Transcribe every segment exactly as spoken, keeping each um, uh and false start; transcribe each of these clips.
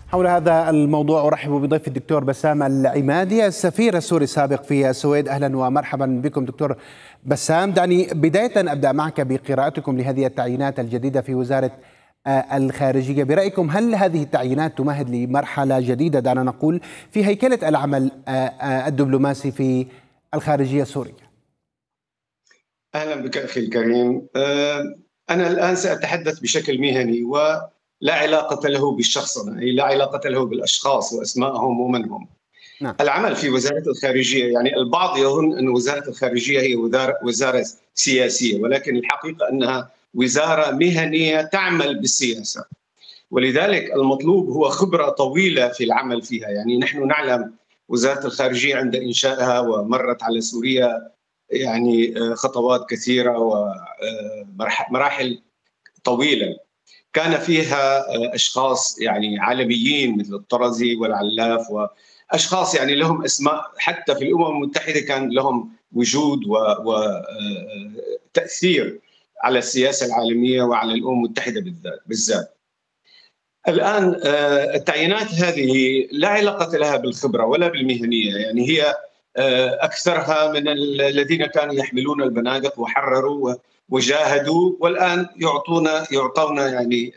حول هذا الموضوع أرحب بضيف الدكتور بسام العمادي السفير السوري السابق في السويد. أهلا ومرحبا بكم دكتور بسام. دعني بداية أبدأ معك بقراءتكم لهذه التعيينات الجديدة في وزارة الخارجية. برأيكم هل هذه التعيينات تمهد لمرحلة جديدة دعنا نقول في هيكلة العمل الدبلوماسي في الخارجية السورية؟ أهلا بك أخي الكريم. أنا الآن سأتحدث بشكل مهني ولا علاقة له بالشخص، أي لا علاقة له بالأشخاص وأسمائهم ومن هم. نعم. العمل في وزارة الخارجية، يعني البعض يظن أن وزارة الخارجية هي وزارة سياسية، ولكن الحقيقة أنها وزارة مهنية تعمل بالسياسة، ولذلك المطلوب هو خبرة طويلة في العمل فيها. يعني نحن نعلم وزارة الخارجية عند إنشائها ومرت على سوريا يعني خطوات كثيرة ومراحل طويلة، كان فيها أشخاص يعني عالميين مثل الطرزي والعلاف، وأشخاص يعني لهم أسماء حتى في الأمم المتحدة كان لهم وجود وتأثير على السياسة العالمية وعلى الأمم المتحدة بالذات. الآن التعيينات هذه لا علاقة لها بالخبرة ولا بالمهنية، يعني هي أكثرها من الذين كانوا يحملون البنادق وحرروا وجاهدوا، والآن يعطونا يعطونا يعني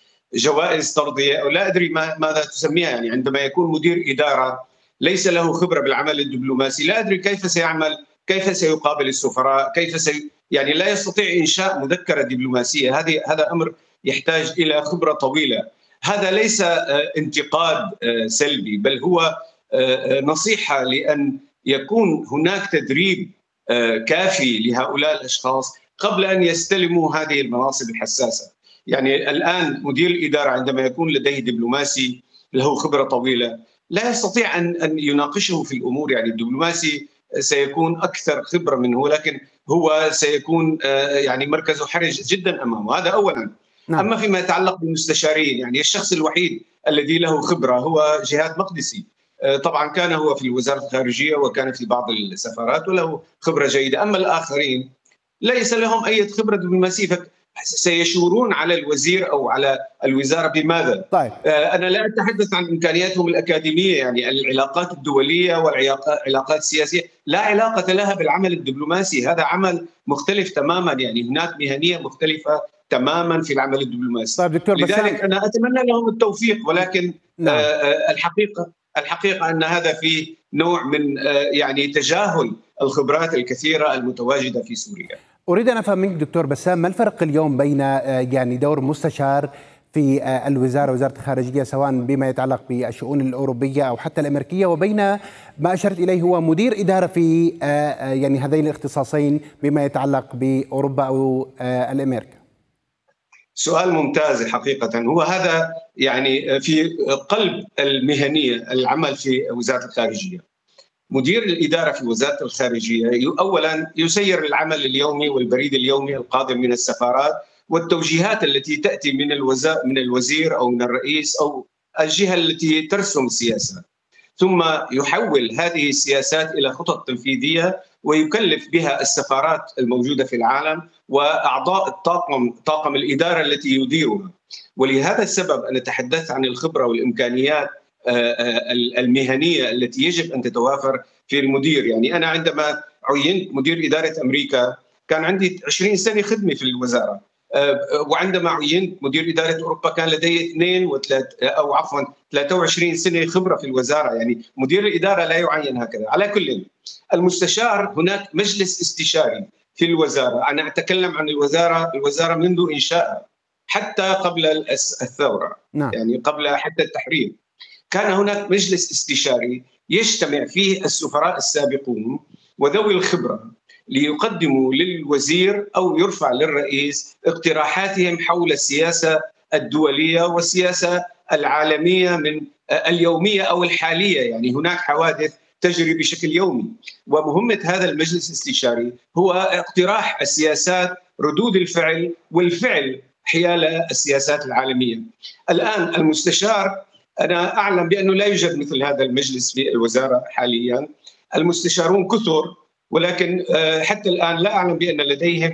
جوائز طردية أو لا أدري ماذا تسميها. يعني عندما يكون مدير إدارة ليس له خبرة بالعمل الدبلوماسي، لا أدري كيف سيعمل، كيف سيقابل السفراء، كيف سي يعني لا يستطيع إنشاء مذكرة دبلوماسية. هذه هذا أمر يحتاج إلى خبرة طويلة. هذا ليس انتقاد سلبي، بل هو نصيحة لأن يكون هناك تدريب كافي لهؤلاء الأشخاص قبل أن يستلموا هذه المناصب الحساسة. يعني الآن مدير الإدارة عندما يكون لديه دبلوماسي له خبرة طويلة لا يستطيع أن أن يناقشه في الأمور. يعني الدبلوماسي سيكون أكثر خبرة منه، ولكن هو سيكون يعني مركزه حرج جدا أمامه. هذا أولا. نعم. أما فيما يتعلق بالمستشارين، يعني الشخص الوحيد الذي له خبرة هو جهاد مقدسي. طبعا كان هو في وزارة الخارجية وكان في بعض السفارات وله خبرة جيدة. أما الآخرين ليس لهم أي خبرة دبلوماسية، سيشورون على الوزير أو على الوزارة بماذا؟ طيب. أنا لا أتحدث عن إمكانياتهم الأكاديمية، يعني العلاقات الدولية والعلاقات السياسية لا علاقة لها بالعمل الدبلوماسي. هذا عمل مختلف تماما، يعني هناك مهنية مختلفة تماما في العمل الدبلوماسي. طيب دكتور لذلك بسام. أنا أتمنى لهم التوفيق، ولكن نعم. الحقيقة الحقيقة أن هذا فيه نوع من يعني تجاهل الخبرات الكثيرة المتواجدة في سوريا. أريد أن أفهم منك دكتور بسام، ما الفرق اليوم بين يعني دور مستشار في الوزارة وزارة الخارجية سواء بما يتعلق بالشؤون الأوروبية أو حتى الأمريكية، وبين ما أشرت إليه هو مدير إدارة في يعني هذين الاختصاصين بما يتعلق بأوروبا أو الأمريكا؟ سؤال ممتاز حقيقة. هو هذا يعني في قلب المهنية العمل في وزارة الخارجية. مدير الإدارة في وزارة الخارجية أولا يسير العمل اليومي والبريد اليومي القادم من السفارات والتوجيهات التي تأتي من الوزير من الوزير أو من الرئيس أو الجهة التي ترسم السياسة، ثم يحول هذه السياسات إلى خطط تنفيذية ويكلف بها السفارات الموجودة في العالم وأعضاء الطاقم طاقم الإدارة التي يديرها. ولهذا السبب أنا تحدثت عن الخبرة والإمكانيات المهنية التي يجب أن تتوافر في المدير. يعني أنا عندما عينت مدير إدارة أمريكا كان عندي عشرين سنة خدمة في الوزارة، وعندما عينت مدير إدارة أوروبا كان لدي اثنين وثلاث أو عفوا ثلاثة وعشرين سنة خبرة في الوزارة. يعني مدير الإدارة لا يعين هكذا. على كل المستشار هناك مجلس استشاري في الوزارة. أنا أتكلم عن الوزارة الوزارة منذ إنشائها حتى قبل الثورة. نعم. يعني قبل حتى التحرير كان هناك مجلس استشاري يجتمع فيه السفراء السابقون وذوي الخبرة ليقدموا للوزير أو يرفع للرئيس اقتراحاتهم حول السياسة الدولية والسياسة العالمية من اليومية أو الحالية. يعني هناك حوادث تجري بشكل يومي، ومهمة هذا المجلس الاستشاري هو اقتراح السياسات، ردود الفعل والفعل حيال السياسات العالمية. الآن المستشار أنا أعلم بأنه لا يوجد مثل هذا المجلس في الوزارة حاليا. المستشارون كثر، ولكن حتى الآن لا أعلم بأن لديهم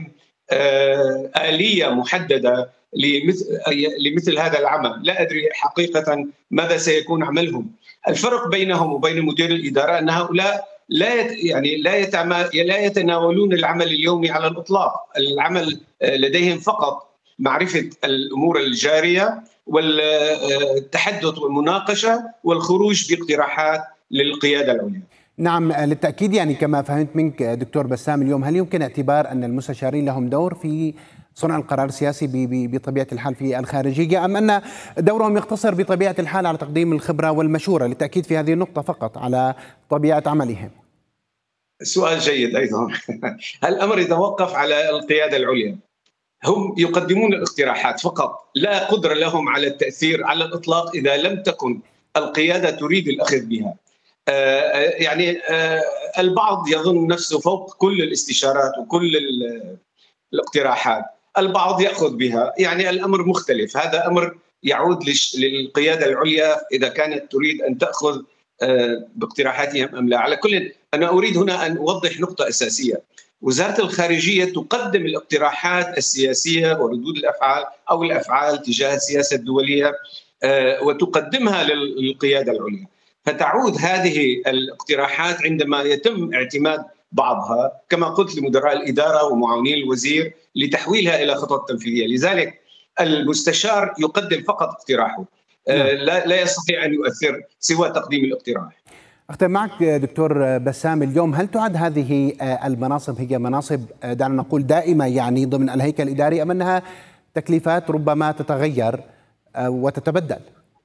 آلية محددة لمثل, لمثل هذا العمل. لا أدري حقيقة ماذا سيكون عملهم. الفرق بينهم وبين مدير الإدارة أن هؤلاء لا يعني لا لا يتناولون العمل اليومي على الإطلاق. العمل لديهم فقط معرفة الأمور الجارية والتحدث والمناقشة والخروج باقتراحات للقيادة العليا. نعم، للتأكيد يعني كما فهمت منك دكتور بسام اليوم، هل يمكن اعتبار أن المستشارين لهم دور في صنع القرار السياسي بطبيعة الحال في الخارجية، أم أن دورهم يقتصر بطبيعة الحال على تقديم الخبرة والمشورة؟ للتأكيد في هذه النقطة فقط على طبيعة عملهم. سؤال جيد أيضا. الأمر يتوقف على القيادة العليا. هم يقدمون الاقتراحات فقط، لا قدرة لهم على التأثير على الإطلاق إذا لم تكن القيادة تريد الأخذ بها. آه يعني آه البعض يظن نفسه فوق كل الاستشارات وكل الاقتراحات، البعض يأخذ بها. يعني الأمر مختلف، هذا أمر يعود للقيادة العليا إذا كانت تريد أن تأخذ آه باقتراحاتهم أم لا. على كل، أنا أريد هنا أن أوضح نقطة أساسية. وزارة الخارجية تقدم الاقتراحات السياسية وردود الأفعال أو الأفعال تجاه السياسة الدولية آه وتقدمها للقيادة العليا، فتعود هذه الاقتراحات عندما يتم اعتماد بعضها كما قلت لمدراء الإدارة ومعاونين الوزير لتحويلها إلى خطط تنفيذية. لذلك المستشار يقدم فقط اقتراحه، لا لا يستطيع أن يؤثر سوى تقديم الاقتراح. أختم معك دكتور بسام اليوم، هل تعد هذه المناصب هي مناصب دعنا نقول دائمة يعني ضمن الهيكل الإداري، أم أنها تكليفات ربما تتغير وتتبدل؟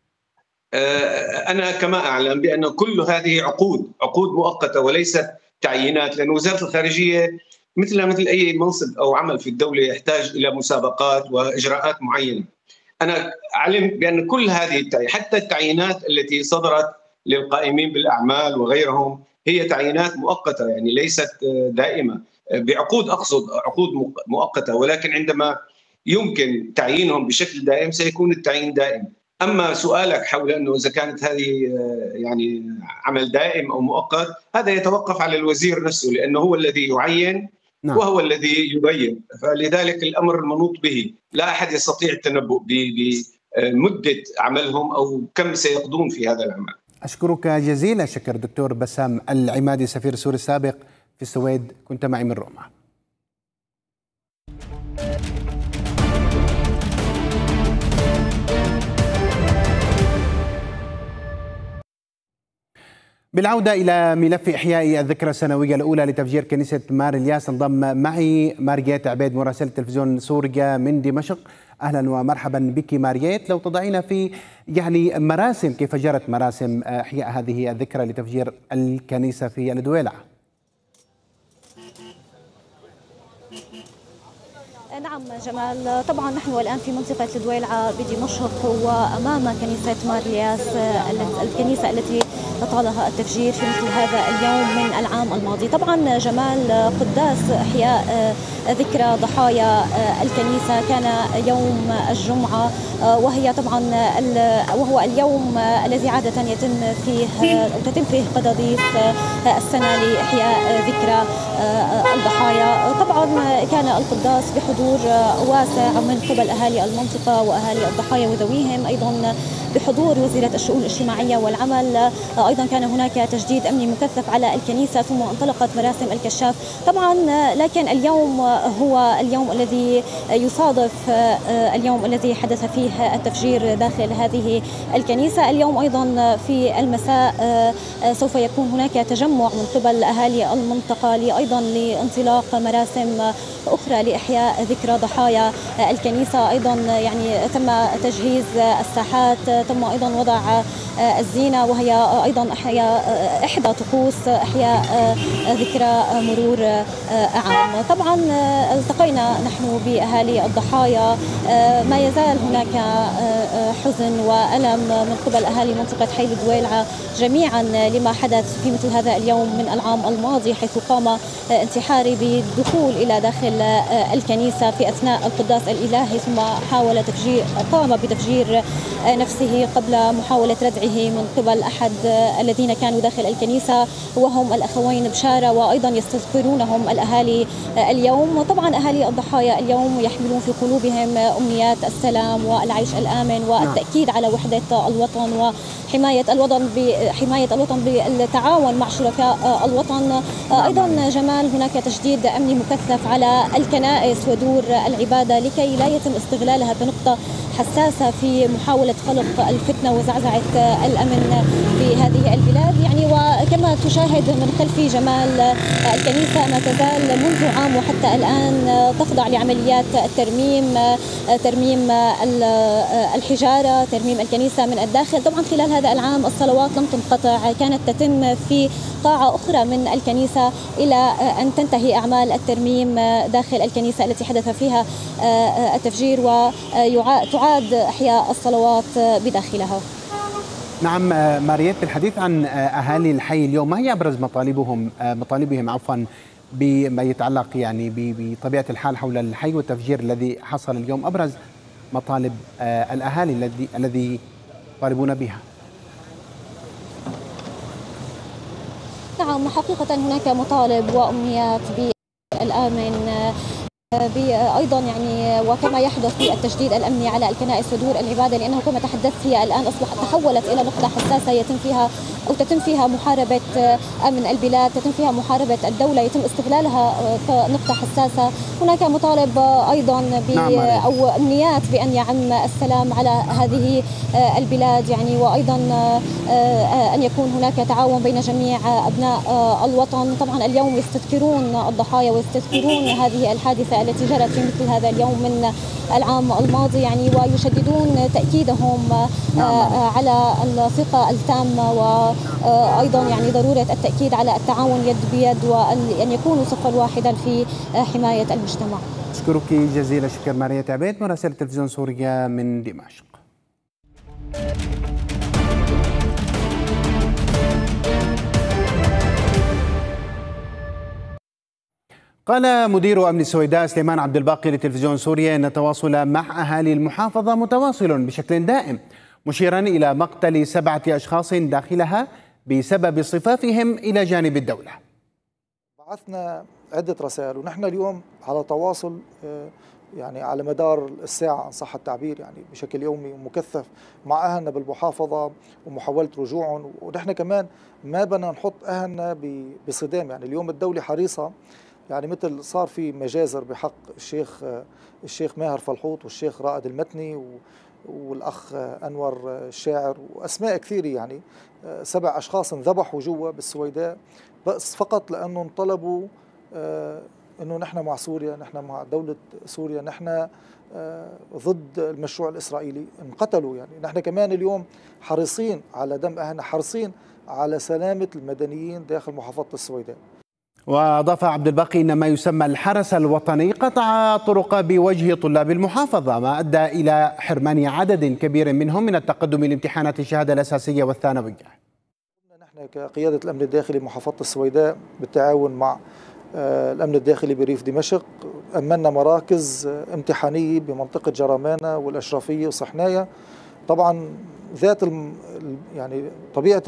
أنا كما أعلم بأن كل هذه عقود عقود مؤقتة وليست تعيينات، لأن وزارة الخارجية مثلها مثل أي منصب أو عمل في الدولة يحتاج إلى مسابقات وإجراءات معينة. أنا أعلم بأن كل هذه التعيينات، حتى التعيينات التي صدرت للقائمين بالأعمال وغيرهم، هي تعيينات مؤقتة يعني ليست دائمة، بعقود أقصد عقود مؤقتة، ولكن عندما يمكن تعيينهم بشكل دائم سيكون التعيين دائم. أما سؤالك حول أنه إذا كانت هذه يعني عمل دائم أو مؤقت، هذا يتوقف على الوزير نفسه، لأنه هو الذي يعين نعم. وهو الذي يبين، فلذلك الأمر المنوط به، لا أحد يستطيع التنبؤ بمدة عملهم أو كم سيقضون في هذا العمل. أشكرك جزيل الشكر دكتور بسام العمادي، سفير السوري السابق في السويد، كنت معي من روما. بالعودة إلى ملف إحياء الذكرى السنوية الأولى لتفجير كنيسة مار الياس، انضم معي مارييت عبيد مراسلة تلفزيون سوريا من دمشق. أهلا ومرحبا بك مارييت. لو تضعينا في يعني مراسم، كيف جرت مراسم إحياء هذه الذكرى لتفجير الكنيسة في الدويلع؟ نعم جمال، طبعا نحن الآن في منطقة الدويلعة بدمشق وأمام كنيسة مار الياس، الكنيسة التي طالها التفجير في مثل هذا اليوم من العام الماضي. طبعا جمال، قداس إحياء ذكرى ضحايا الكنيسة كان يوم الجمعة، وهي طبعا وهو اليوم الذي عادة يتم فيه أو تتم فيه قداديس السنة لإحياء ذكرى الضحايا. طبعا كان القداس بحضور واسع من قبل أهالي المنطقة وأهالي الضحايا وذويهم، أيضا بحضور وزيرة الشؤون الاجتماعية والعمل. أيضا كان هناك تجديد أمني مكثف على الكنيسة، ثم انطلقت مراسم الكشاف. طبعا لكن اليوم هو اليوم الذي يصادف اليوم الذي حدث فيه التفجير داخل هذه الكنيسة. اليوم أيضا في المساء سوف يكون هناك تجمع من قبل أهالي المنطقة أيضا لانطلاق مراسم أخرى لإحياء ذكرى ضحايا الكنيسة. أيضا يعني تم تجهيز الساحات، تم أيضا وضع الزينة، وهي أيضا إحياء إحدى طقوس إحياء ذكرى مرور عام. طبعا التقينا نحن بأهالي الضحايا، ما يزال هناك حزن وألم من قبل أهالي منطقة حي الدويلعة جميعا لما حدث في مثل هذا اليوم من العام الماضي، حيث قام انتحاري بالدخول إلى داخل الكنيسة في أثناء القداس الإلهي، ثم حاول تفجير قام بتفجير نفسه قبل محاولة ردعه من قبل أحد الذين كانوا داخل الكنيسة، وهم الأخوين بشارة، وأيضا يستذكرونهم الأهالي اليوم. وطبعا أهالي الضحايا اليوم يحملون في قلوبهم أمنيات السلام والعيش الآمن والتأكيد على وحدة الوطن وحماية الوطن بحماية الوطن بالتعاون مع شركاء الوطن. أيضا جمال هناك تشديد أمني مكثف على الكنائس ودور العبادة لكي لا يتم استغلالها كنقطة حساسة في محاولة خلق الفتنة وزعزعة الأمن في هذه البلاد. يعني وكما تشاهد من خلفي جمال، الكنيسة ما تزال منذ عام وحتى الآن تخضع لعمليات الترميم، ترميم الحجارة، ترميم الكنيسة من الداخل. طبعا خلال هذا العام الصلوات لم تنقطع، كانت تتم في قاعة أخرى من الكنيسة إلى أن تنتهي أعمال الترميم داخل الكنيسة التي حدث فيها التفجير، وتعاد إحياء الصلوات بداخلها. نعم ماريت، بالحديث عن أهالي الحي اليوم، ما هي أبرز مطالبهم مطالبهم عفوا بما يتعلق يعني بطبيعة الحال حول الحي والتفجير الذي حصل اليوم؟ أبرز مطالب الأهالي الذي الذي يطالبون بها. نعم حقيقة هناك مطالب وأمنيات بالآمن أيضا يعني، وكما يحدث في التشديد الأمني على الكنائس ودور العبادة، لأنه كما تحدثت هي الآن أصبحت تحولت إلى نقطة حساسة يتم فيها أو تتم فيها محاربة أمن البلاد، تتم فيها محاربة الدولة، يتم استغلالها كنقطة حساسة. هناك مطالب أيضا ب أو أمنيات بأن يعم السلام على هذه البلاد يعني، وأيضا أن يكون هناك تعاون بين جميع أبناء الوطن. طبعا اليوم يستذكرون الضحايا ويستذكرون هذه الحادثة التي جرت في مثل هذا اليوم من العام الماضي يعني، ويشددون تأكيدهم على الثقة التامة، وأيضا يعني ضرورة التأكيد على التعاون يد بيد، وأن يكونوا صفا واحدا في حماية المجتمع. أشكرك جزيل الشكر ماريا عبيد، مراسلة تلفزيون سوريا من دمشق. قال مدير أمن السويداء سليمان عبد الباقي لتلفزيون سوريا أن التواصل مع أهالي المحافظة متواصل بشكل دائم، مشيرا إلى مقتل سبعة أشخاص داخلها بسبب صفافهم إلى جانب الدولة. بعثنا عدة رسائل ونحن اليوم على تواصل يعني على مدار الساعة إن صح التعبير، يعني بشكل يومي ومكثف مع أهلنا بالمحافظة ومحاولة رجوعهم، ونحن كمان ما بدنا نحط أهلنا بصدام. يعني اليوم الدولة حريصة، يعني مثل صار في مجازر بحق الشيخ الشيخ ماهر فلحوط والشيخ رائد المتني والأخ أنور الشاعر وأسماء كثيرة، يعني سبع أشخاص انذبحوا جوا بالسويداء بس فقط لأنهم طلبوا أنه نحن مع سوريا، نحن مع دولة سوريا، نحن ضد المشروع الإسرائيلي، انقتلوا. يعني نحن كمان اليوم حريصين على دم أهلنا، حريصين على سلامة المدنيين داخل محافظة السويداء. وأضاف عبد الباقي أن ما يسمى الحرس الوطني قطع طرق بوجه طلاب المحافظة، ما أدى إلى حرمان عدد كبير منهم من التقدم لامتحانات الشهادة الأساسية والثانوية. نحن كقيادة الأمن الداخلي محافظة السويداء بالتعاون مع الأمن الداخلي بريف دمشق أمنا مراكز امتحانية بمنطقة جرمانة والأشرفية وصحنايا. طبعا ذات يعني طبيعة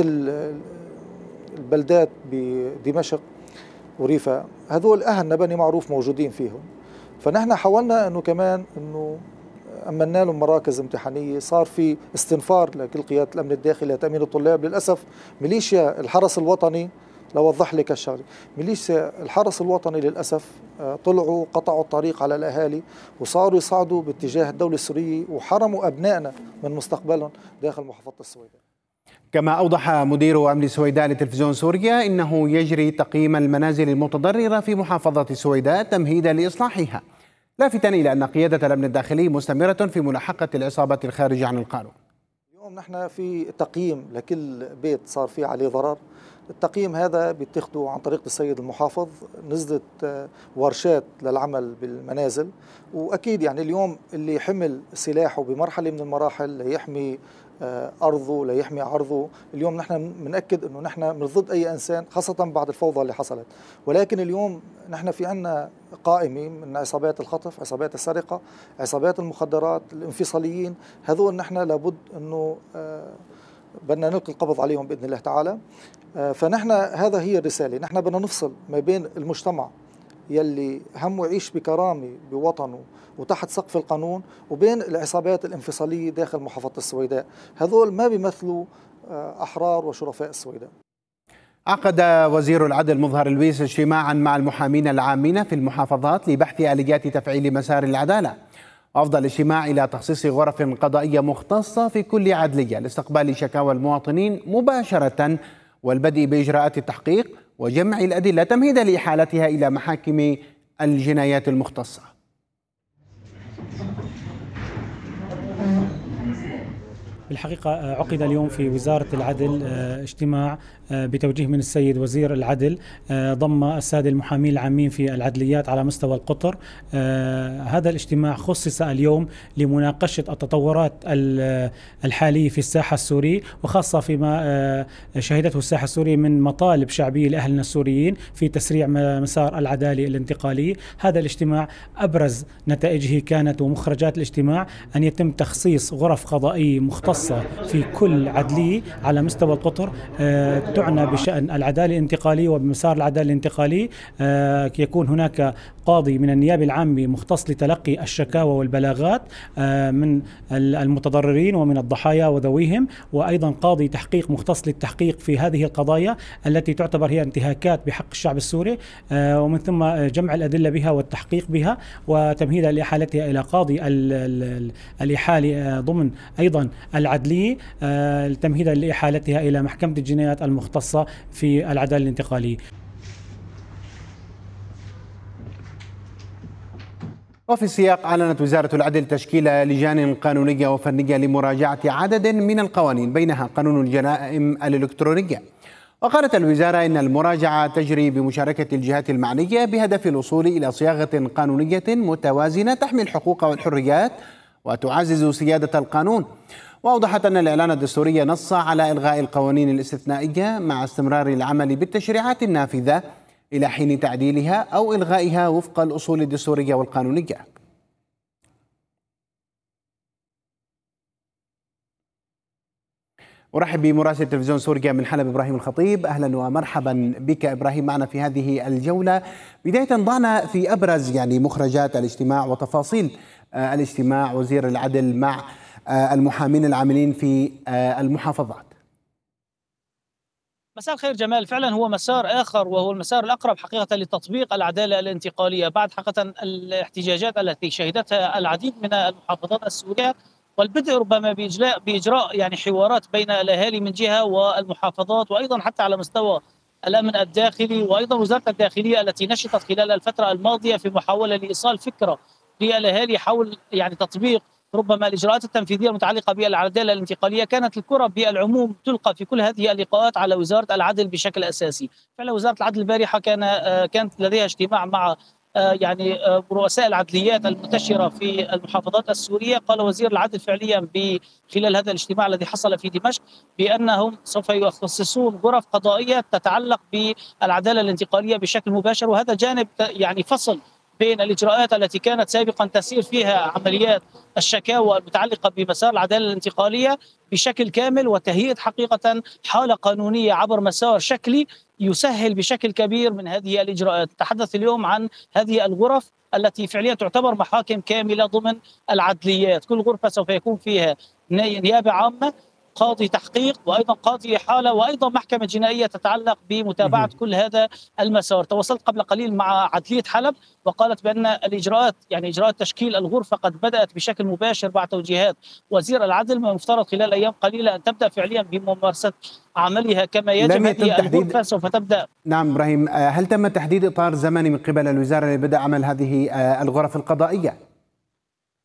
البلدات بدمشق وريفا هذول أهلنا بني معروف موجودين فيهم، فنحن حاولنا أنه كمان أنه أمنا لهم مراكز امتحانية. صار في استنفار لكل قيادة الأمن الداخلي لتأمين الطلاب. للأسف ميليشيا الحرس الوطني، لوضح لك الشغله، ميليشيا الحرس الوطني للأسف طلعوا قطعوا الطريق على الأهالي وصاروا يصعدوا باتجاه الدولة السورية وحرموا أبنائنا من مستقبلهم داخل محافظة السويداء. كما أوضح مدير أمن السويداء لتلفزيون سوريا إنه يجري تقييم المنازل المتضررة في محافظة السويداء تمهيدا لإصلاحها، لافتا إلى أن قيادة الأمن الداخلي مستمرة في ملاحقة العصابات الخارجة عن القانون. اليوم نحن في تقييم لكل بيت صار فيه عليه ضرر، التقييم هذا بيتخذوا عن طريق السيد المحافظ. نزلت ورشات للعمل بالمنازل، وأكيد يعني اليوم اللي حمل سلاحه بمرحلة من المراحل ليحمي أرضه ليحمي عرضه، اليوم نحن بنأكد أنه نحن من ضد أي إنسان، خاصة بعد الفوضى اللي حصلت. ولكن اليوم نحن في عنا قائمة من عصابات الخطف، عصابات السرقة، عصابات المخدرات، الانفصاليين، هذول نحن لابد أنه بدنا نلقي القبض عليهم بإذن الله تعالى. فنحن هذا هي الرسالة، نحن بدنا نفصل ما بين المجتمع يلي همه يعيش بكرامة بوطنه وتحت سقف القانون، وبين العصابات الانفصالية داخل محافظة السويداء. هذول ما بيمثلوا أحرار وشرفاء السويداء. عقد وزير العدل مظهر الويس اجتماعا مع المحامين العامين في المحافظات لبحث آليات تفعيل مسار العدالة. أفضى الاجتماع إلى تخصيص غرف قضائية مختصة في كل عدلية لاستقبال شكاوى المواطنين مباشرة والبدء بإجراءات التحقيق وجمع الأدلة تمهيدا لإحالتها إلى محاكم الجنايات المختصة. بالحقيقة عقد اليوم في وزارة العدل اجتماع بتوجيه من السيد وزير العدل ضم السادة المحامين العامين في العدليات على مستوى القطر. هذا الاجتماع خصص اليوم لمناقشة التطورات الحالية في الساحة السورية، وخاصة فيما شهدته الساحة السورية من مطالب شعبية لأهلنا السوريين في تسريع مسار العدالة الانتقالية. هذا الاجتماع أبرز نتائجه كانت ومخرجات الاجتماع أن يتم تخصيص غرف قضائية مختصة في كل عدلية على مستوى القطر تعنى بشأن العدالة الانتقالية وبمسار العدالة الانتقالية. يكون هناك قاضي من النيابة العامة مختص لتلقي الشكاوى والبلاغات من المتضررين ومن الضحايا وذويهم، وأيضا قاضي تحقيق مختص للتحقيق في هذه القضايا التي تعتبر هي انتهاكات بحق الشعب السوري، ومن ثم جمع الأدلة بها والتحقيق بها وتمهيدا لإحالتها إلى قاضي الإحالة ضمن أيضا العدلية تمهيدا لإحالتها إلى محكمة الجنايات المختصة في العدالة الانتقالية. وفي السياق أعلنت وزارة العدل تشكيل لجان قانونية وفنية لمراجعة عدد من القوانين بينها قانون الجرائم الإلكترونية. وقالت الوزارة إن المراجعة تجري بمشاركة الجهات المعنية بهدف الوصول إلى صياغة قانونية متوازنة تحمي الحقوق والحريات وتعزز سيادة القانون. وأوضحت أن الإعلان الدستوري نص على إلغاء القوانين الاستثنائية مع استمرار العمل بالتشريعات النافذة إلى حين تعديلها أو إلغائها وفق الأصول الدستورية والقانونية. أرحب بمراسل تلفزيون سوريا من حلب إبراهيم الخطيب. أهلا ومرحبا بك إبراهيم معنا في هذه الجولة. بداية ضعنا في أبرز يعني مخرجات الاجتماع وتفاصيل الاجتماع وزير العدل مع المحامين العاملين في المحافظات. مساء الخير جمال. فعلا هو مسار آخر وهو المسار الأقرب حقيقة لتطبيق العدالة الانتقالية بعد حقيقة الاحتجاجات التي شهدتها العديد من المحافظات السورية، والبدء ربما بإجراء بإجراء يعني حوارات بين الأهالي من جهة والمحافظات، وأيضا حتى على مستوى الأمن الداخلي وأيضا وزارة الداخلية التي نشطت خلال الفترة الماضية في محاولة لإيصال فكرة للأهالي حول يعني تطبيق ربما الإجراءات التنفيذية المتعلقة بالعدالة الانتقالية. كانت الكرة بالعموم تلقى في كل هذه اللقاءات على وزارة العدل بشكل أساسي. فعلا وزارة العدل البارحة كان كانت لديها اجتماع مع يعني رؤساء العدليات المنتشرة في المحافظات السورية. قال وزير العدل فعليا خلال هذا الاجتماع الذي حصل في دمشق بأنهم سوف يخصصون غرف قضائية تتعلق بالعدالة الانتقالية بشكل مباشر، وهذا جانب يعني فصل بين الإجراءات التي كانت سابقا تسير فيها عمليات الشكاوى المتعلقة بمسار العدالة الانتقالية بشكل كامل، وتهيئة حقيقة حالة قانونية عبر مسار شكلي يسهل بشكل كبير من هذه الإجراءات. تحدث اليوم عن هذه الغرف التي فعليا تعتبر محاكم كاملة ضمن العدليات. كل غرفة سوف يكون فيها نيابة عامة، قاضي تحقيق، وأيضا قاضي إحالة، وأيضا محكمة جنائية تتعلق بمتابعة كل هذا المسار. تواصلت قبل قليل مع عدلية حلب وقالت بأن الإجراءات يعني إجراءات تشكيل الغرفة قد بدأت بشكل مباشر بعد توجيهات وزير العدل، من المفترض خلال أيام قليلة أن تبدأ فعليا بممارسة عملها كما يجب. هذه الغرفة سوف تبدأ. نعم إبراهيم، هل تم تحديد إطار زمني من قبل الوزارة لبدء عمل هذه الغرف القضائية؟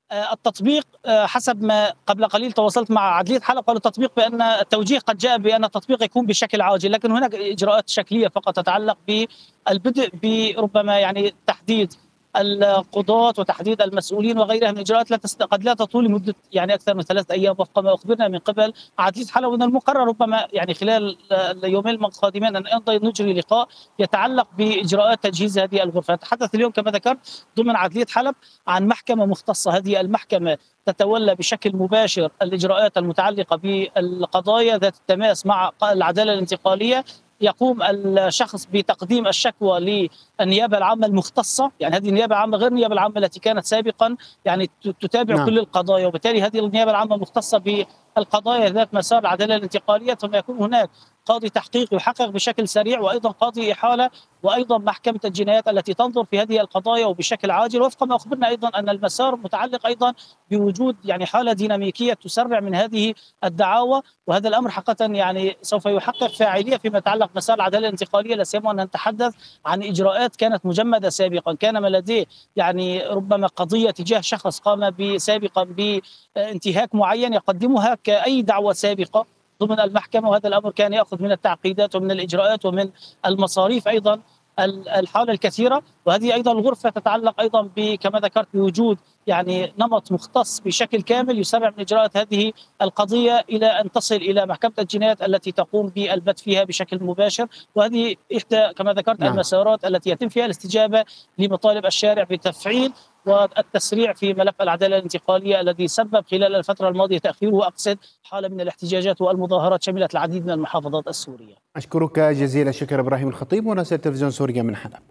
التطبيق حسب ما قبل قليل تواصلت مع عدلية حلب، قالوا التطبيق بأن التوجيه قد جاء بأن التطبيق يكون بشكل عاجل، لكن هناك إجراءات شكلية فقط تتعلق بالبدء بربما يعني تحديد القضاة وتحديد المسؤولين وغيرها من اجراءات لا تست... قد لا تطول لمده يعني اكثر من ثلاث ايام وفق ما اخبرنا من قبل عدلية حلب. ومن المقرر ربما يعني خلال اليومين القادمين ان ايضا نجري لقاء يتعلق باجراءات تجهيز هذه الغرفه. نتحدث اليوم كما ذكرت ضمن عدلية حلب عن محكمه مختصه، هذه المحكمه تتولى بشكل مباشر الاجراءات المتعلقه بالقضايا ذات التماس مع العداله الانتقاليه. يقوم الشخص بتقديم الشكوى للنيابه العامه المختصه، يعني هذه النيابه العامه غير النيابه العامه التي كانت سابقا يعني تتابع نعم. كل القضايا، وبالتالي هذه النيابه العامه المختصه بالقضايا ذات مسار العداله الانتقاليه، ثم يكون هناك قاضي تحقيق يحقق بشكل سريع، وايضا قاضي احاله، وايضا محكمه الجنايات التي تنظر في هذه القضايا وبشكل عاجل. وفق ما اخبرنا ايضا ان المسار متعلق ايضا بوجود يعني حاله ديناميكيه تسرع من هذه الدعاوى، وهذا الامر حقيقه يعني سوف يحقق فاعليه فيما يتعلق بمسار العداله الانتقاليه، لا سيما ان نتحدث عن اجراءات كانت مجمده سابقا، كان ما لديه يعني ربما قضيه تجاه شخص قام سابقا بانتهاك معين يقدمها كاي دعوه سابقه ضمن المحكمة، وهذا الأمر كان يأخذ من التعقيدات ومن الإجراءات ومن المصاريف أيضا الحالة الكثيرة. وهذه أيضا الغرفة تتعلق أيضا كما ذكرت بوجود يعني نمط مختص بشكل كامل يسرع من إجراءات هذه القضية إلى أن تصل إلى محكمة الجنايات التي تقوم بالبت فيها بشكل مباشر. وهذه إحدى كما ذكرت نعم. المسارات التي يتم فيها الاستجابة لمطالب الشارع بتفعيل والتسريع في ملف العدالة الانتقالية الذي سبب خلال الفترة الماضية تأخيره، وأقصد حالة من الاحتجاجات والمظاهرات شملت العديد من المحافظات السورية. أشكرك جزيل الشكر إبراهيم الخطيب مراسل تلفزيون سوريا من حلب.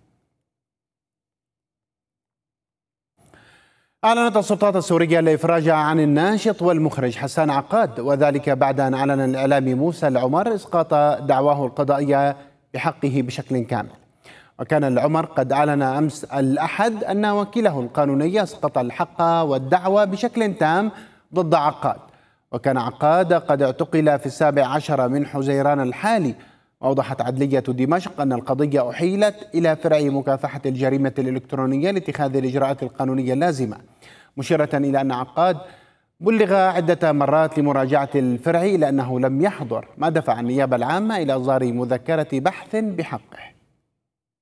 أعلنت السلطات السورية الإفراج عن الناشط والمخرج حسان عقاد، وذلك بعد أن أعلن الإعلامي موسى العمر إسقاط دعواه القضائية بحقه بشكل كامل. وكان العمر قد أعلن أمس الأحد أن وكيله القانوني أسقط الحق والدعوى بشكل تام ضد عقاد. وكان عقاد قد اعتقل في السابع عشر من حزيران الحالي. وأوضحت عدلية دمشق أن القضية أحيلت إلى فرع مكافحة الجريمة الإلكترونية لاتخاذ الإجراءات القانونية اللازمة، مشيرة إلى أن عقاد بلغ عدة مرات لمراجعة الفرع إلى أنه لم يحضر، ما دفع النيابة العامة إلى إصدار مذكرة بحث بحقه.